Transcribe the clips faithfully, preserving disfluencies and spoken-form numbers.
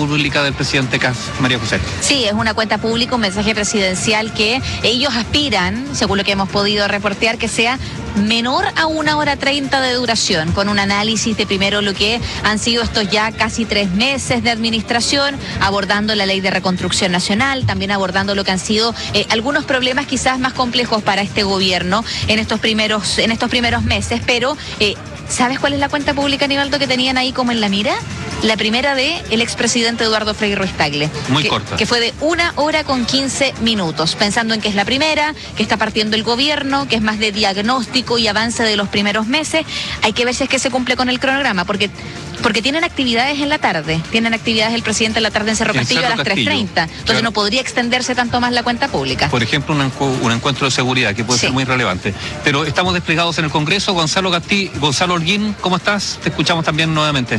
pública del presidente Kast, María José. Sí, es una cuenta pública, un mensaje presidencial que ellos aspiran, según lo que hemos podido reportear, que sea menor a una hora treinta de duración, con un análisis de primero lo que han sido estos ya casi tres meses de administración, abordando la ley de reconstrucción nacional, también abordando lo que han sido eh, algunos problemas quizás más complejos para este gobierno en estos primeros, en estos primeros meses, pero eh, ¿sabes cuál es la cuenta pública, Aníbaldo, que tenían ahí como en la mira? La primera de el expresidente Eduardo Frei Ruiz Tagle. Muy que, corta. Que fue de una hora con quince minutos, pensando en que es la primera, que está partiendo el gobierno, que es más de diagnóstico y avance de los primeros meses. Hay que ver si es que se cumple con el cronograma, porque porque tienen actividades en la tarde, tienen actividades el presidente en la tarde en Cerro En Castillo Cerro a las tres treinta, entonces claro. No podría extenderse tanto más la cuenta pública. Por ejemplo, un, encu un encuentro de seguridad que puede sí. ser muy relevante. Pero estamos desplegados en el Congreso. Gonzalo Castí, Gonzalo Holguín, ¿cómo estás? Te escuchamos también nuevamente.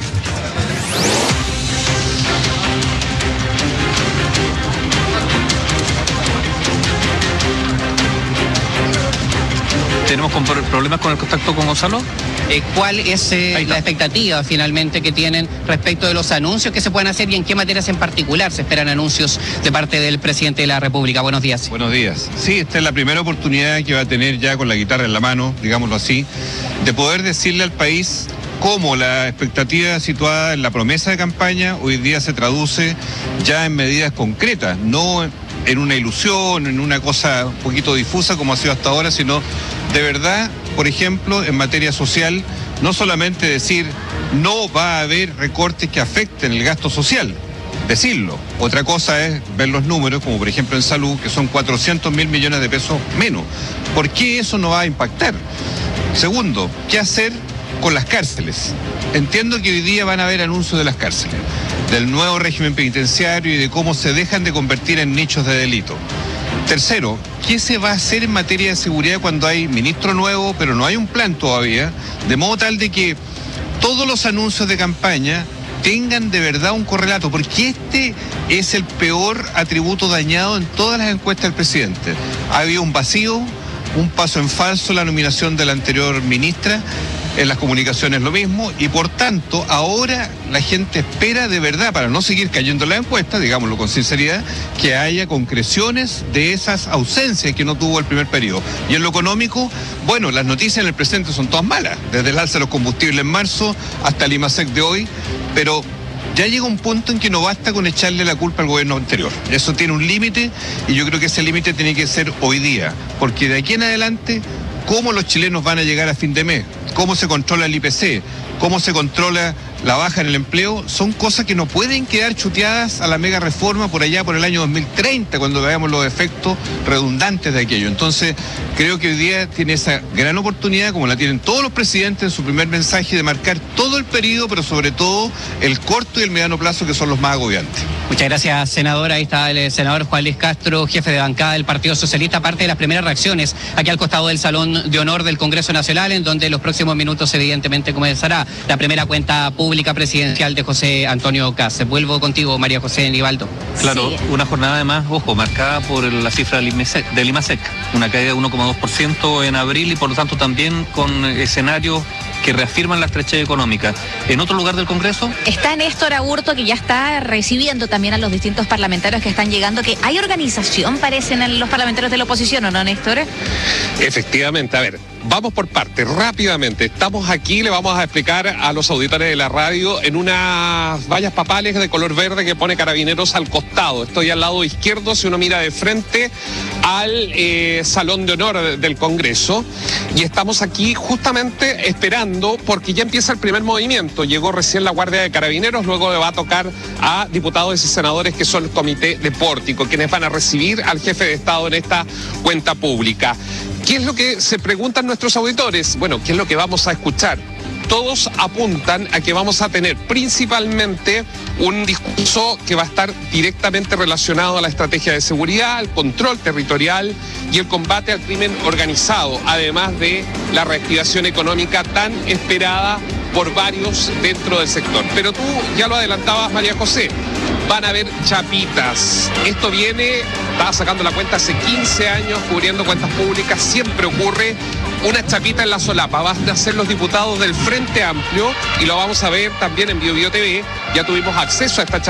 ¿Tenemos con problemas con el contacto con Gonzalo? Eh, ¿Cuál es eh, la expectativa finalmente que tienen respecto de los anuncios que se pueden hacer y en qué materias en particular se esperan anuncios de parte del presidente de la República? Buenos días. Buenos días. Sí, esta es la primera oportunidad que va a tener ya con la guitarra en la mano, digámoslo así, de poder decirle al país cómo la expectativa situada en la promesa de campaña hoy día se traduce ya en medidas concretas, no en una ilusión, en una cosa un poquito difusa como ha sido hasta ahora, sino de verdad, por ejemplo, en materia social, no solamente decir no va a haber recortes que afecten el gasto social, decirlo. Otra cosa es ver los números, como por ejemplo en salud, que son cuatrocientos mil millones de pesos menos. ¿Por qué eso no va a impactar? Segundo, ¿qué hacer con las cárceles? Entiendo que hoy día van a haber anuncios de las cárceles, del nuevo régimen penitenciario y de cómo se dejan de convertir en nichos de delito. Tercero, ¿qué se va a hacer en materia de seguridad cuando hay ministro nuevo, pero no hay un plan todavía? De modo tal de que todos los anuncios de campaña tengan de verdad un correlato, porque este es el peor atributo dañado en todas las encuestas del presidente. Ha habido un vacío, un paso en falso en la nominación de la anterior ministra, en las comunicaciones lo mismo, y por tanto ahora la gente espera de verdad, para no seguir cayendo en la encuesta, digámoslo con sinceridad, que haya concreciones de esas ausencias que no tuvo el primer periodo. Y en lo económico, bueno, las noticias en el presente son todas malas, desde el alza de los combustibles en marzo hasta el IMASEC de hoy, pero ya llega un punto en que no basta con echarle la culpa al gobierno anterior. Eso tiene un límite y yo creo que ese límite tiene que ser hoy día, porque de aquí en adelante, ¿cómo los chilenos van a llegar a fin de mes? ¿Cómo se controla el I P C? ¿Cómo se controla la baja en el empleo? Son cosas que no pueden quedar chuteadas a la mega reforma por allá por el año dos mil treinta, cuando veamos los efectos redundantes de aquello. Entonces, creo que hoy día tiene esa gran oportunidad, como la tienen todos los presidentes en su primer mensaje, de marcar todo el periodo, pero sobre todo el corto y el mediano plazo, que son los más agobiantes. Muchas gracias, senador. Ahí está el senador Juan Luis Castro, jefe de bancada del Partido Socialista, parte de las primeras reacciones aquí al costado del Salón de Honor del Congreso Nacional, en donde en los próximos minutos evidentemente comenzará la primera cuenta pública presidencial de José Antonio Kast. Vuelvo contigo, María José Aníbaldo. Claro, sí. Una jornada además, ojo, marcada por la cifra del IMASEC, del IMASEC, una caída de uno coma dos por ciento en abril y por lo tanto también con escenarios que reafirman la estrechez económica. ¿En otro lugar del Congreso? Está Néstor Aburto, que ya está recibiendo también a los distintos parlamentarios que están llegando, que hay organización, parecen, en los parlamentarios de la oposición, ¿o no, Néstor? Efectivamente, a ver, vamos por partes, rápidamente. Estamos aquí, le vamos a explicar a los auditores de la radio en unas vallas papales de color verde que pone Carabineros al costado. Estoy al lado izquierdo, si uno mira de frente al eh, Salón de Honor del Congreso, y estamos aquí justamente esperando porque ya empieza el primer movimiento. Llegó recién la Guardia de Carabineros, luego le va a tocar a diputados y senadores que son el Comité de Pórtico, quienes van a recibir al jefe de Estado en esta cuenta pública. ¿Qué es lo que se preguntan nuestros auditores? Bueno, ¿qué es lo que vamos a escuchar? Todos apuntan a que vamos a tener principalmente un discurso que va a estar directamente relacionado a la estrategia de seguridad, al control territorial y el combate al crimen organizado, además de la reactivación económica tan esperada por varios dentro del sector. Pero tú ya lo adelantabas, María José, van a haber chapitas. Esto viene, estaba sacando la cuenta hace quince años, cubriendo cuentas públicas, siempre ocurre una chapita en la solapa. Van a ser los diputados del Frente Amplio y lo vamos a ver también en Bio Bio T V. Ya tuvimos acceso a esta chapita.